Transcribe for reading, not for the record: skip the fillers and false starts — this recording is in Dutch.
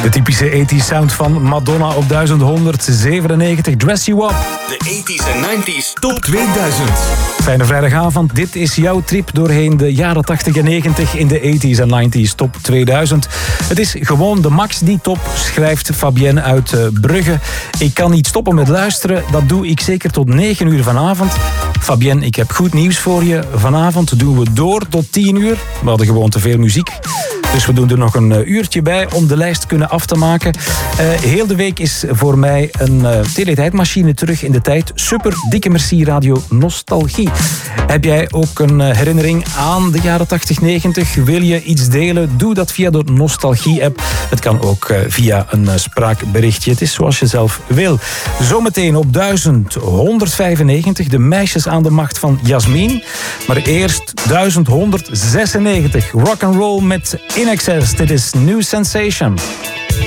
De typische 80s sound van Madonna op 1197, Dress You Up. De 80s en 90s Top 2000. Fijne vrijdagavond, dit is jouw trip doorheen de jaren 80 en 90 in de 80s en 90s Top 2000. Het is gewoon de max die top, schrijft Fabienne uit Brugge. Ik kan niet stoppen met luisteren, dat doe ik zeker tot 9 uur vanavond. Fabienne, ik heb goed nieuws voor je. Vanavond doen we door tot 10 uur. We hadden gewoon te veel muziek. Dus we doen er nog een uurtje bij om de lijst kunnen af te maken. Heel de week is voor mij een teletijdmachine terug in de tijd. Super, dikke merci Radio Nostalgie. Heb jij ook een herinnering aan de jaren 80, 90? Wil je iets delen? Doe dat via de Nostalgie-app. Het kan ook via een spraakberichtje. Het is zoals je zelf wil. Zometeen op 1195 de meisjes aan de macht van Jasmin. Maar eerst 1196 rock and roll met In Excess. Dit is New Sensation.